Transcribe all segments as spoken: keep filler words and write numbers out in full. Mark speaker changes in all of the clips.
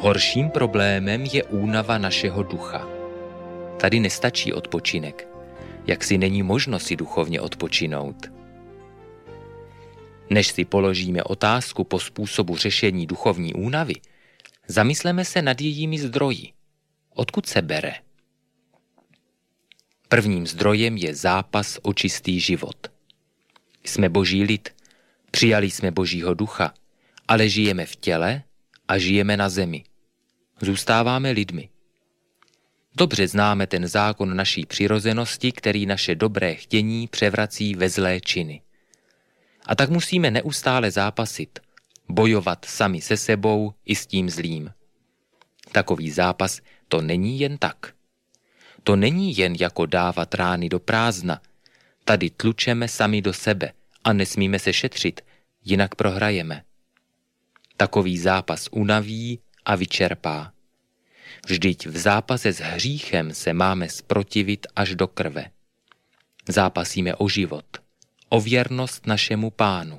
Speaker 1: Horším problémem je únava našeho ducha. Tady nestačí odpočinek, jak si není možno si duchovně odpočinout. Než si položíme otázku po způsobu řešení duchovní únavy, zamysleme se nad jejími zdroji. Odkud se bere? Prvním zdrojem je zápas o čistý život. Jsme boží lid, přijali jsme božího ducha, ale žijeme v těle a žijeme na zemi. Zůstáváme lidmi. Dobře známe ten zákon naší přirozenosti, který naše dobré chtění převrací ve zlé činy. A tak musíme neustále zápasit, bojovat sami se sebou i s tím zlým. Takový zápas to není jen tak. To není jen jako dávat rány do prázdna. Tady tlučeme sami do sebe a nesmíme se šetřit, jinak prohrajeme. Takový zápas unaví a vyčerpá. Vždyť v zápase s hříchem se máme zprotivit až do krve. Zápasíme o život, o věrnost našemu Pánu.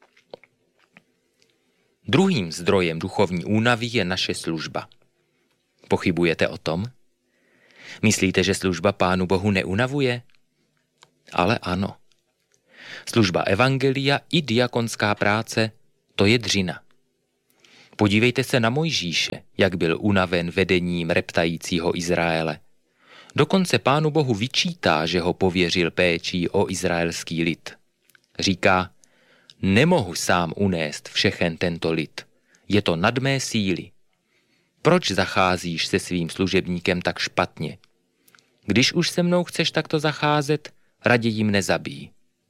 Speaker 1: Druhým zdrojem duchovní únavy je naše služba. Pochybujete o tom? Myslíte, že služba Pánu Bohu neunavuje? Ale ano. Služba evangelia i diakonská práce, to je dřina. Podívejte se na Mojžíše, jak byl unaven vedením reptajícího Izraele. Dokonce Pánu Bohu vyčítá, že ho pověřil péčí o izraelský lid. Říká, nemohu sám unést všechen tento lid. Je to nad mé síly. Proč zacházíš se svým služebníkem tak špatně? Když už se mnou chceš takto zacházet, raději jim nezabij.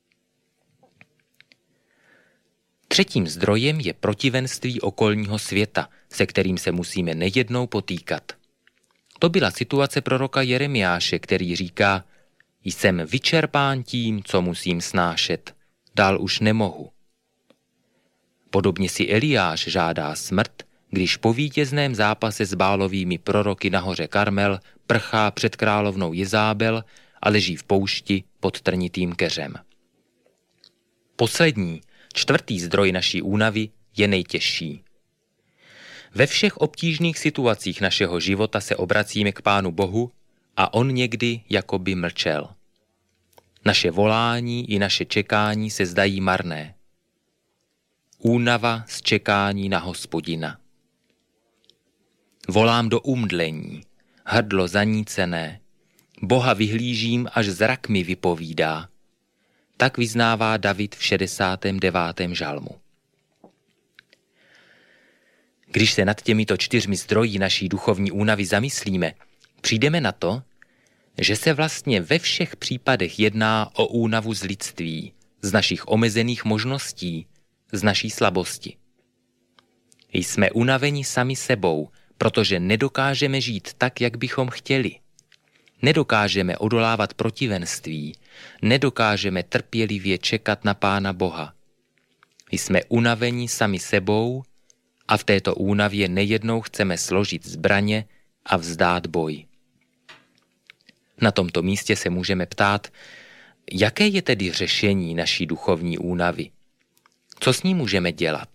Speaker 1: Třetím zdrojem je protivenství okolního světa, se kterým se musíme nejednou potýkat. To byla situace proroka Jeremiáše, který říká, jsem vyčerpán tím, co musím snášet, dál už nemohu. Podobně si Eliáš žádá smrt, když po vítězném zápase s Bálovými proroky na hoře Karmel prchá před královnou Jezábel a leží v poušti pod trnitým keřem. Poslední, čtvrtý zdroj naší únavy je nejtěžší. Ve všech obtížných situacích našeho života se obracíme k Pánu Bohu a on někdy jakoby mlčel. Naše volání i naše čekání se zdají marné. Únava z čekání na Hospodina. Volám do umdlení, hrdlo zanícené, Boha vyhlížím, až zrak mi vypovídá. Tak vyznává David v šedesátém devátém žalmu. Když se nad těmito čtyřmi zdroji naší duchovní únavy zamyslíme, přijdeme na to, že se vlastně ve všech případech jedná o únavu z lidství, z našich omezených možností, z naší slabosti. Jsme unaveni sami sebou, protože nedokážeme žít tak, jak bychom chtěli. Nedokážeme odolávat protivenství, nedokážeme trpělivě čekat na Pána Boha. Jsme unaveni sami sebou a v této únavě nejednou chceme složit zbraně a vzdát boj. Na tomto místě se můžeme ptát, jaké je tedy řešení naší duchovní únavy? Co s ní můžeme dělat?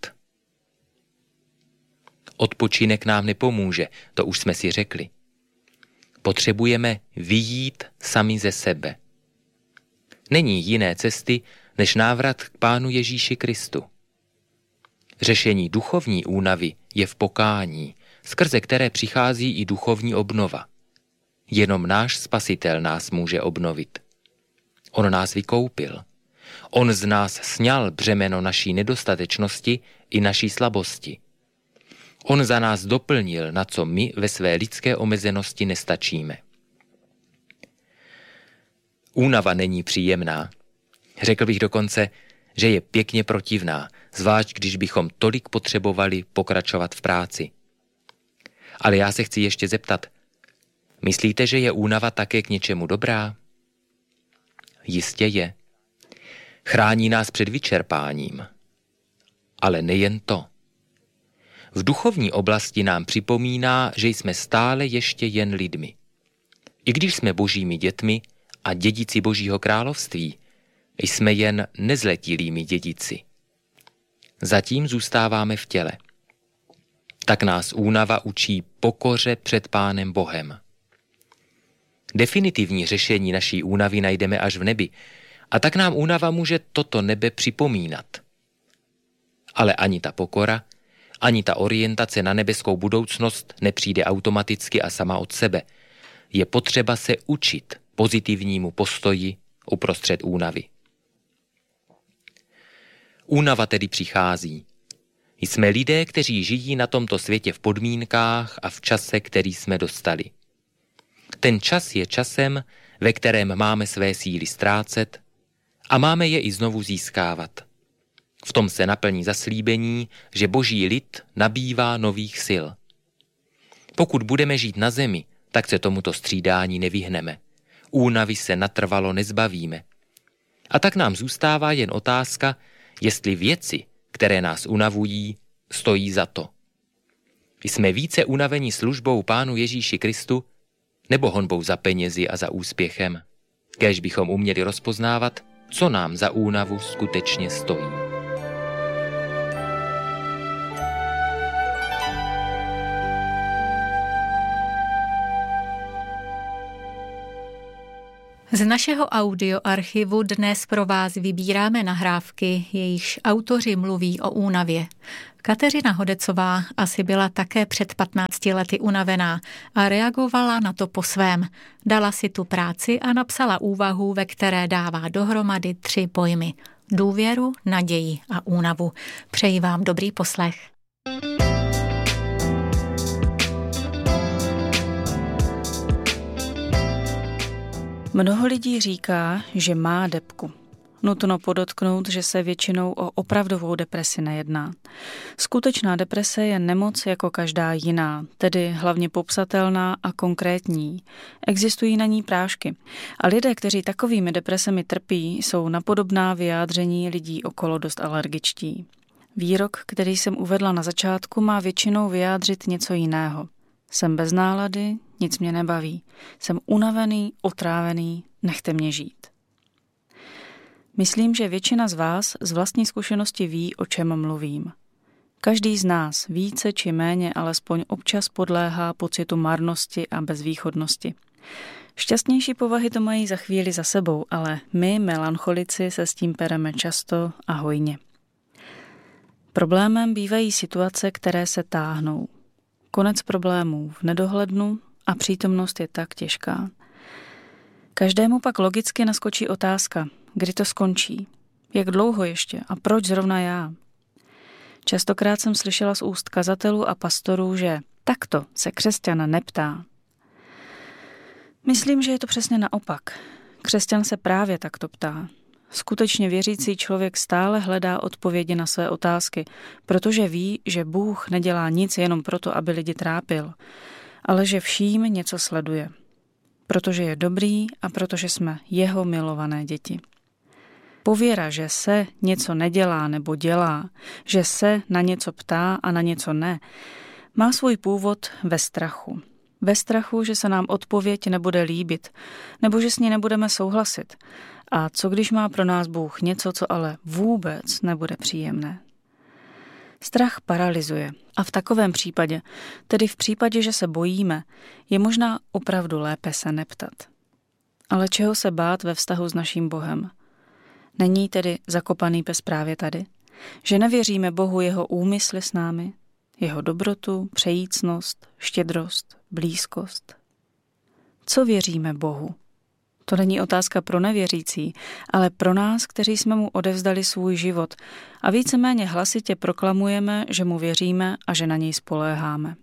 Speaker 1: Odpočinek nám nepomůže, to už jsme si řekli. Potřebujeme vyjít sami ze sebe. Není jiné cesty, než návrat k Pánu Ježíši Kristu. Řešení duchovní únavy je v pokání, skrze které přichází i duchovní obnova. Jenom náš Spasitel nás může obnovit. On nás vykoupil. On z nás sňal břemeno naší nedostatečnosti i naší slabosti. On za nás doplnil, na co my ve své lidské omezenosti nestačíme. Únava není příjemná. Řekl bych dokonce, že je pěkně protivná, zvlášť když bychom tolik potřebovali pokračovat v práci. Ale já se chci ještě zeptat, myslíte, že je únava také k něčemu dobrá? Jistě je. Chrání nás před vyčerpáním. Ale nejen to. V duchovní oblasti nám připomíná, že jsme stále ještě jen lidmi. I když jsme božími dětmi a dědici Božího království, jsme jen nezletilými dědici. Zatím zůstáváme v těle. tak nás únava učí pokoře před Pánem Bohem. Definitivní řešení naší únavy najdeme až v nebi, a tak nám únava může toto nebe připomínat. Ale ani ta pokora, ani ta orientace na nebeskou budoucnost nepřijde automaticky a sama od sebe. Je potřeba se učit pozitivnímu postoji uprostřed únavy. Únava tedy přichází. Jsme lidé, kteří žijí na tomto světě v podmínkách a v čase, který jsme dostali. Ten čas je časem, ve kterém máme své síly ztrácet a máme je i znovu získávat. V tom se naplní zaslíbení, že Boží lid nabývá nových sil. Pokud budeme žít na zemi, tak se tomuto střídání nevyhneme. Únavy se natrvalo nezbavíme. A tak nám zůstává jen otázka, jestli věci, které nás unavují, stojí za to. Jsme více unavení službou Pánu Ježíši Kristu nebo honbou za penězi a za úspěchem? Kéž bychom uměli rozpoznávat, co nám za únavu skutečně stojí.
Speaker 2: Z našeho audioarchivu dnes pro vás vybíráme nahrávky, jejichž autoři mluví o únavě. Kateřina Hodecová asi byla také před patnácti lety unavená a reagovala na to po svém. Dala si tu práci a napsala úvahu, ve které dává dohromady tři pojmy. Důvěru, naději a únavu. Přeji vám dobrý poslech.
Speaker 3: Mnoho lidí říká, že má depku. Nutno podotknout, že se většinou o opravdovou depresi nejedná. Skutečná deprese je nemoc jako každá jiná, tedy hlavně popsatelná a konkrétní. Existují na ní prášky. A lidé, kteří takovými depresemi trpí, jsou na podobná vyjádření lidí okolo dost alergičtí. Výrok, který jsem uvedla na začátku, má většinou vyjádřit něco jiného. Jsem bez nálady, nic mě nebaví. Jsem unavený, otrávený, nechte mě žít. Myslím, že většina z vás z vlastní zkušenosti ví, o čem mluvím. Každý z nás více či méně alespoň občas podléhá pocitu marnosti a bezvýchodnosti. Šťastnější povahy to mají za chvíli za sebou, ale my, melancholici, se s tím pereme často a hojně. Problémem bývají situace, které se táhnou. Konec problémů v nedohlednu a přítomnost je tak těžká. Každému pak logicky naskočí otázka, kdy to skončí, jak dlouho ještě a proč zrovna já. Častokrát jsem slyšela z úst kazatelů a pastorů, že takto se křesťan neptá. Myslím, že je to přesně naopak. Křesťan se právě takto ptá. Skutečně věřící člověk stále hledá odpovědi na své otázky, protože ví, že Bůh nedělá nic jenom proto, aby lidi trápil, ale že vším něco sleduje. Protože je dobrý a protože jsme jeho milované děti. Pověra, že se něco nedělá nebo dělá, že se na něco ptá a na něco ne, má svůj původ ve strachu. Ve strachu, že se nám odpověď nebude líbit, nebo že s ní nebudeme souhlasit. A co když má pro nás Bůh něco, co ale vůbec nebude příjemné? Strach paralyzuje a v takovém případě, tedy v případě, že se bojíme, je možná opravdu lépe se neptat. Ale čeho se bát ve vztahu s naším Bohem? Není tedy zakopaný pes právě tady? Že nevěříme Bohu jeho úmysly s námi, jeho dobrotu, přejícnost, štědrost, blízkost? Co věříme Bohu? To není otázka pro nevěřící, ale pro nás, kteří jsme mu odevzdali svůj život a víceméně hlasitě proklamujeme, že mu věříme a že na něj spoléháme.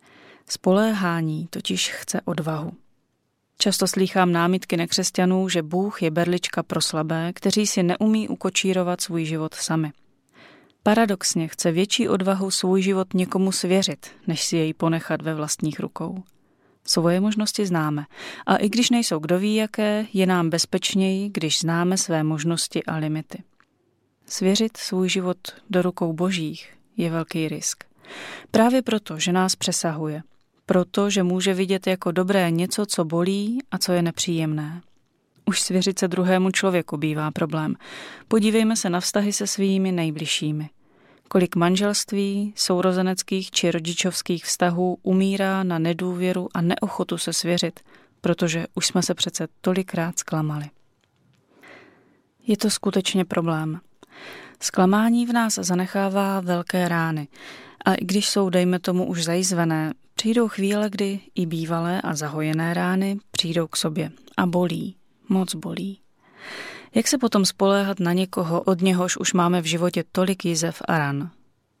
Speaker 3: Spoléhání totiž chce odvahu. Často slýchám námitky nekřesťanů, že Bůh je berlička pro slabé, kteří si neumí ukočírovat svůj život sami. Paradoxně chce větší odvahu svůj život někomu svěřit, než si jej ponechat ve vlastních rukou. Svoje možnosti známe a i když nejsou kdo ví jaké, je nám bezpečněji, když známe své možnosti a limity. Svěřit svůj život do rukou Božích je velký risk. Právě proto, že nás přesahuje. Proto, že může vidět jako dobré něco, co bolí a co je nepříjemné. Už svěřit se druhému člověku bývá problém. Podívejme se na vztahy se svými nejbližšími. Kolik manželství, sourozeneckých či rodičovských vztahů umírá na nedůvěru a neochotu se svěřit, protože už jsme se přece tolikrát zklamali. Je to skutečně problém. Zklamání v nás zanechává velké rány a i když jsou, dejme tomu, už zajizvené, přijdou chvíle, kdy i bývalé a zahojené rány přijdou k sobě a bolí, moc bolí. Jak se potom spoléhat na někoho, od něhož už máme v životě tolik jizev a ran?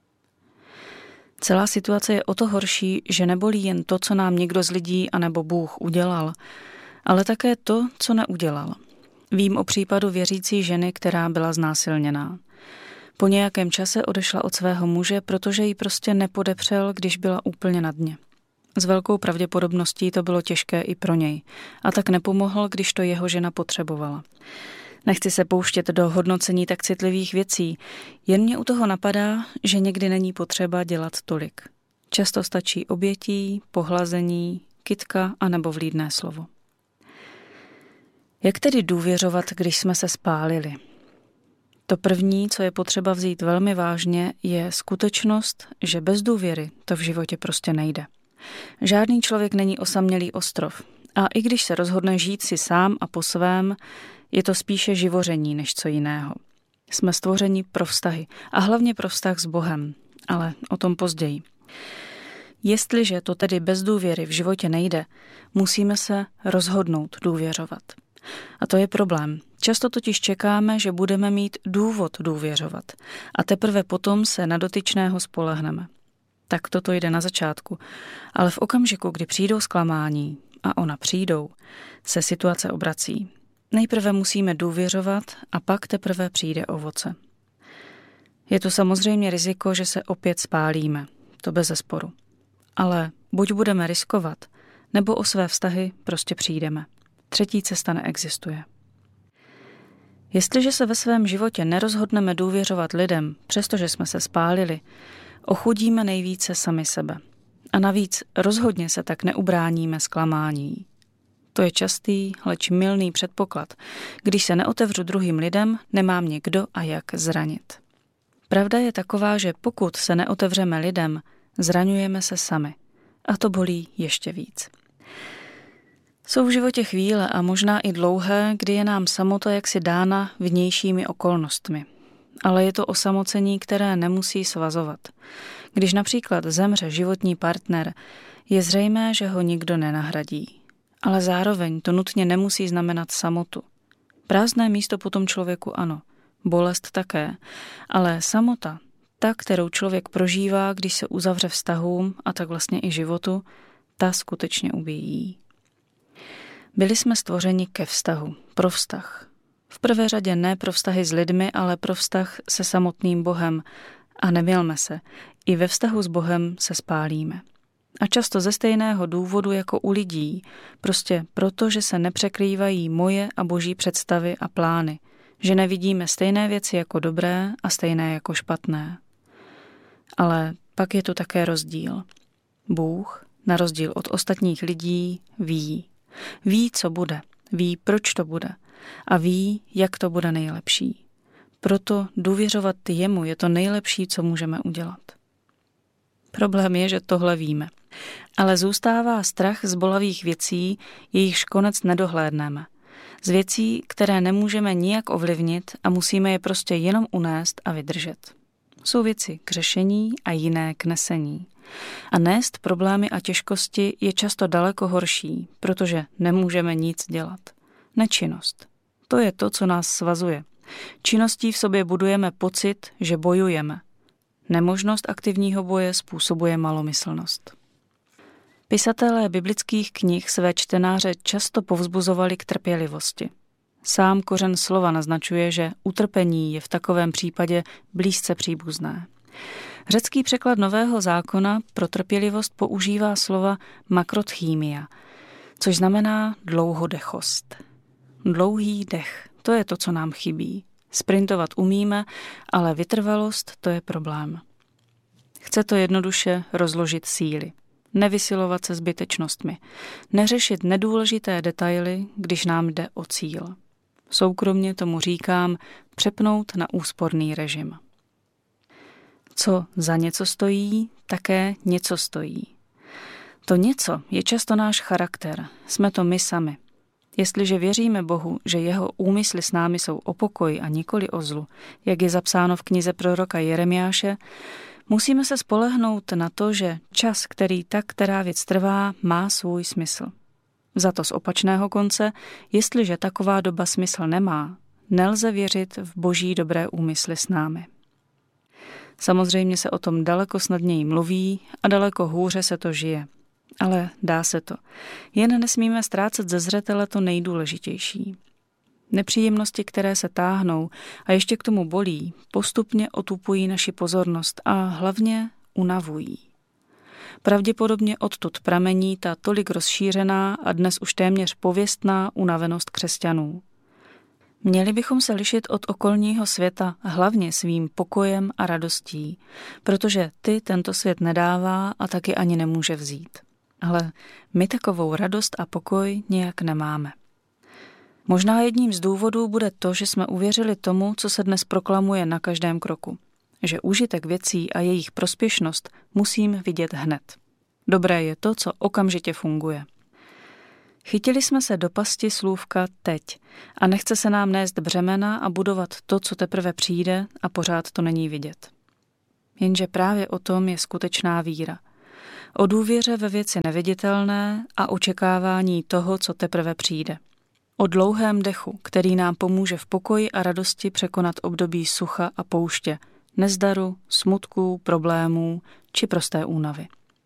Speaker 3: Celá situace je o to horší, že nebolí jen to, co nám někdo z lidí anebo Bůh udělal, ale také to, co neudělal. Vím o případu věřící ženy, která byla znásilněná. Po nějakém čase odešla od svého muže, protože ji prostě nepodepřel, když byla úplně na dně. S velkou pravděpodobností to bylo těžké i pro něj a tak nepomohl, když to jeho žena potřebovala. Nechci se pouštět do hodnocení tak citlivých věcí, jen mě u toho napadá, že někdy není potřeba dělat tolik. Často stačí obětí, pohlazení, kytka anebo vlídné slovo. Jak tedy důvěřovat, když jsme se spálili? To první, co je potřeba vzít velmi vážně, je skutečnost, že bez důvěry to v životě prostě nejde. Žádný člověk není osamělý ostrov a i když se rozhodne žít si sám a po svém, je to spíše živoření než co jiného. Jsme stvořeni pro vztahy a hlavně pro vztah s Bohem, ale o tom později. Jestliže to tedy bez důvěry v životě nejde, musíme se rozhodnout důvěřovat. A to je problém. Často totiž čekáme, že budeme mít důvod důvěřovat a teprve potom se na dotyčného spolehneme. Tak toto jde na začátku, ale v okamžiku, kdy přijdou zklamání, a ona přijdou, se situace obrací. Nejprve musíme důvěřovat a pak teprve přijde ovoce. Je to samozřejmě riziko, že se opět spálíme, to bezesporu. Ale buď budeme riskovat, nebo o své vztahy prostě přijdeme. Třetí cesta neexistuje. Jestliže se ve svém životě nerozhodneme důvěřovat lidem, přestože jsme se spálili, ochudíme nejvíce sami sebe. A navíc rozhodně se tak neubráníme zklamání. To je častý, leč mylný předpoklad. Když se neotevřu druhým lidem, nemám mě kdo a jak zranit. Pravda je taková, že pokud se neotevřeme lidem, zraňujeme se sami. A to bolí ještě víc. Jsou v životě chvíle a možná i dlouhé, kdy je nám samota jaksi dána vnějšími okolnostmi. Ale je to osamocení, které nemusí svazovat. Když například zemře životní partner, je zřejmé, že ho nikdo nenahradí. Ale zároveň to nutně nemusí znamenat samotu. Prázdné místo potom člověku ano, bolest také, ale samota, ta, kterou člověk prožívá, když se uzavře vztahům a tak vlastně i životu, ta skutečně ubíjí. Byli jsme stvořeni ke vztahu, pro vztah. V prvé řadě ne pro vztahy s lidmi, ale pro vztah se samotným Bohem. A nemylme se, i ve vztahu s Bohem se spálíme. A často ze stejného důvodu jako u lidí, prostě proto, že se nepřekrývají moje a Boží představy a plány, že nevidíme stejné věci jako dobré a stejné jako špatné. Ale pak je tu také rozdíl. Bůh, na rozdíl od ostatních lidí, ví. Ví, co bude, ví, proč to bude a ví, jak to bude nejlepší. Proto důvěřovat jemu je to nejlepší, co můžeme udělat. Problém je, že tohle víme. Ale zůstává strach z bolavých věcí, jejichž konec nedohlédneme. Z věcí, které nemůžeme nijak ovlivnit a musíme je prostě jenom unést a vydržet. Jsou věci k řešení a jiné k nesení. A nést problémy a těžkosti je často daleko horší, protože nemůžeme nic dělat. Nečinnost. To je to, co nás svazuje. Činností v sobě budujeme pocit, že bojujeme. Nemožnost aktivního boje způsobuje malomyslnost. Pisatelé biblických knih své čtenáře často povzbuzovali k trpělivosti. Sám kořen slova naznačuje, že utrpení je v takovém případě blízce příbuzné. Řecký překlad Nového zákona pro trpělivost používá slova makrotchýmia, což znamená dlouhodechost. Dlouhý dech, to je to, co nám chybí. Sprintovat umíme, ale vytrvalost, to je problém. Chce to jednoduše rozložit síly, nevysilovat se zbytečnostmi, neřešit nedůležité detaily, když nám jde o cíl. Soukromně tomu říkám přepnout na úsporný režim. Co za něco stojí, také něco stojí. To něco je často náš charakter, jsme to my sami. Jestliže věříme Bohu, že jeho úmysly s námi jsou o pokoji a nikoli o zlu, jak je zapsáno v knize proroka Jeremiáše, musíme se spolehnout na to, že čas, který ta která věc trvá, má svůj smysl. Za to z opačného konce, jestliže taková doba smysl nemá, nelze věřit v Boží dobré úmysly s námi. Samozřejmě se o tom daleko snadněji mluví a daleko hůře se to žije. Ale dá se to. Jen nesmíme ztrácet ze zřetele to nejdůležitější. Nepříjemnosti, které se táhnou a ještě k tomu bolí, postupně otupují naši pozornost a hlavně unavují. Pravděpodobně odtud pramení ta tolik rozšířená a dnes už téměř pověstná unavenost křesťanů. Měli bychom se lišit od okolního světa hlavně svým pokojem a radostí, protože ty tento svět nedává a taky ani nemůže vzít. Ale my takovou radost a pokoj nějak nemáme. Možná jedním z důvodů bude to, že jsme uvěřili tomu, co se dnes proklamuje na každém kroku. Že užitek věcí a jejich prospěšnost musím vidět hned. Dobré je to, co okamžitě funguje. Chytili jsme se do pasti slůvka teď a nechce se nám nést břemena a budovat to, co teprve přijde a pořád to není vidět. Jenže právě o tom je skutečná víra. O důvěře ve věci neviditelné a očekávání toho, co teprve přijde. O dlouhém dechu, který nám pomůže v pokoji a radosti překonat období sucha a pouště, nezdaru, smutků, problémů či prosté únavy.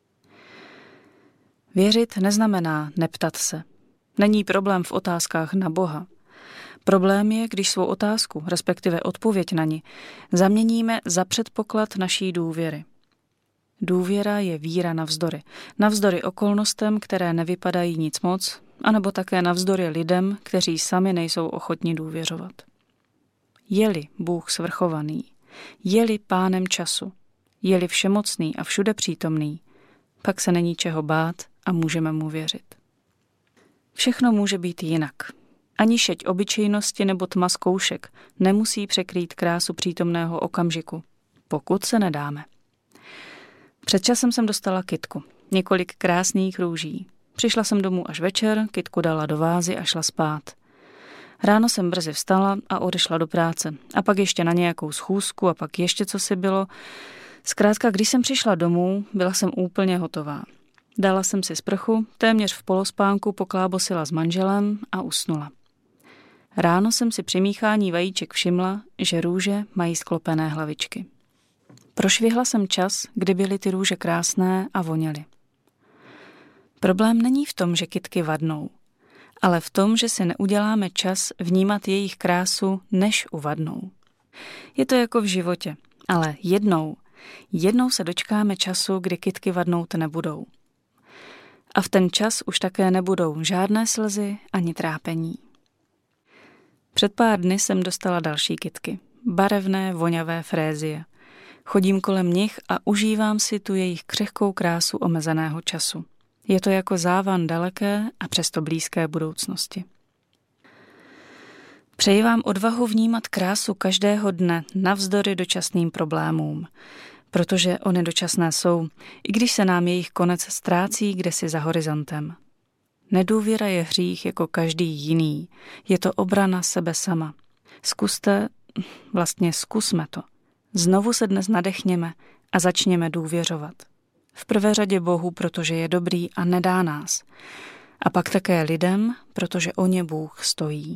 Speaker 3: Věřit neznamená neptat se. Není problém v otázkách na Boha. Problém je, když svou otázku, respektive odpověď na ni, zaměníme za předpoklad naší důvěry. Důvěra je víra navzdory. Navzdory okolnostem, které nevypadají nic moc, anebo také navzdory lidem, kteří sami nejsou ochotni důvěřovat. Je-li Bůh svrchovaný, je-li pánem času, je-li všemocný a všude přítomný, pak se není čeho bát a můžeme mu věřit. Všechno může být jinak. Ani šeť obyčejnosti nebo tma zkoušek nemusí překrýt krásu přítomného okamžiku, pokud se nedáme. Před časem jsem dostala kytku, několik krásných růží. Přišla jsem domů až večer, kytku dala do vázy a šla spát. Ráno jsem brzy vstala a odešla do práce. A pak ještě na nějakou schůzku a pak ještě co si bylo. Zkrátka, když jsem přišla domů, byla jsem úplně hotová. Dala jsem si sprchu, téměř v polospánku poklábosila s manželem a usnula. Ráno jsem si při míchání vajíček všimla, že růže mají sklopené hlavičky. Prošvihla jsem čas, kdy byly ty růže krásné a voněly. Problém není v tom, že kytky vadnou, ale v tom, že si neuděláme čas vnímat jejich krásu, než uvadnou. Je to jako v životě, ale jednou, jednou se dočkáme času, kdy kytky vadnout nebudou. A v ten čas už také nebudou žádné slzy ani trápení. Před pár dny jsem dostala další kytky, barevné, voňavé frézie. Chodím kolem nich a užívám si tu jejich křehkou krásu omezeného času. Je to jako závan daleké a přesto blízké budoucnosti. Přeji vám odvahu vnímat krásu každého dne navzdory dočasným problémům, protože ony dočasné jsou, i když se nám jejich konec ztrácí kdesi za horizontem. Nedůvěra je hřích jako každý jiný. Je to obrana sebe sama. Zkuste, vlastně zkusme to. Znovu se dnes nadechněme a začněme důvěřovat. V prvé řadě Bohu, protože je dobrý a nedá nás. A pak také lidem, protože o ně Bůh stojí.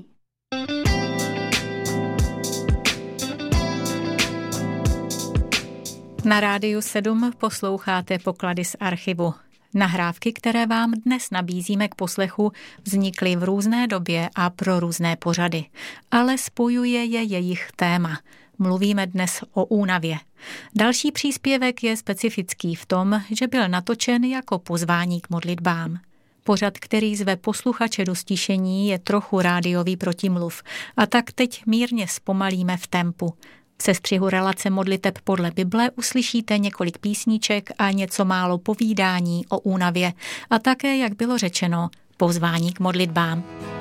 Speaker 2: Na Rádiu sedm posloucháte poklady z archivu. Nahrávky, které vám dnes nabízíme k poslechu, vznikly v různé době a pro různé pořady, ale spojuje je jejich téma. Mluvíme dnes o únavě. Další příspěvek je specifický v tom, že byl natočen jako pozvání k modlitbám. Pořad, který zve posluchače do stišení, je trochu rádiový protimluv a tak teď mírně zpomalíme v tempu. V sestřihu relace modliteb podle Bible uslyšíte několik písniček a něco málo povídání o únavě a také, jak bylo řečeno, pozvání k modlitbám.